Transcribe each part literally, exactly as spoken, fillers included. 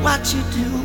what you do.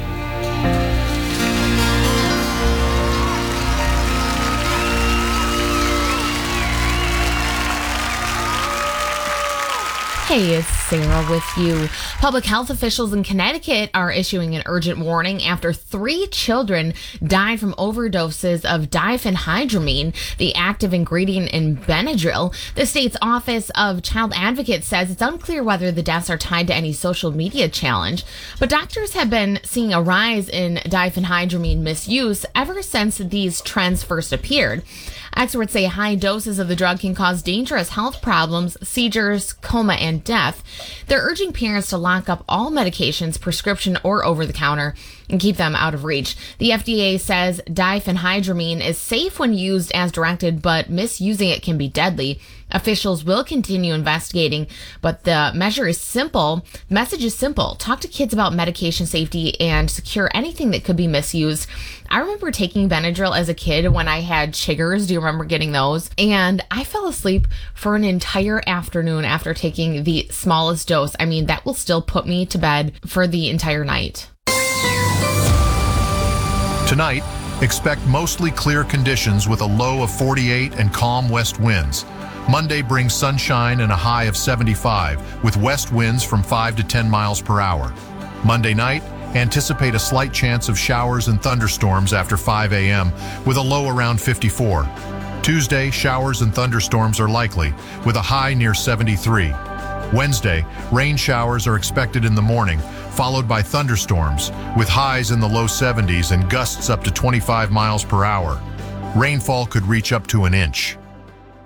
Hey, it's Sarah with you. Public health officials in Connecticut are issuing an urgent warning after three children died from overdoses of diphenhydramine, the active ingredient in Benadryl. The state's Office of Child Advocate says it's unclear whether the deaths are tied to any social media challenge, but doctors have been seeing a rise in diphenhydramine misuse ever since these trends first appeared. Experts say high doses of the drug can cause dangerous health problems, seizures, coma, and death. They're urging parents to lock up all medications, prescription or over-the-counter, and keep them out of reach. The F D A says diphenhydramine is safe when used as directed, but misusing it can be deadly. Officials will continue investigating, but the measure is simple. The message is simple. Talk to kids about medication safety and secure anything that could be misused. I remember taking Benadryl as a kid when I had chiggers. Do you remember getting those? And I fell asleep for an entire afternoon after taking the smallest dose. I mean, that will still put me to bed for the entire night. Tonight, expect mostly clear conditions with a low of forty-eight and calm west winds. Monday brings sunshine and a high of seventy-five, with west winds from five to ten miles per hour. Monday night, anticipate a slight chance of showers and thunderstorms after five a.m., with a low around fifty-four. Tuesday, showers and thunderstorms are likely, with a high near seventy-three. Wednesday, rain showers are expected in the morning, followed by thunderstorms, with highs in the low seventies and gusts up to twenty-five miles per hour. Rainfall could reach up to an inch.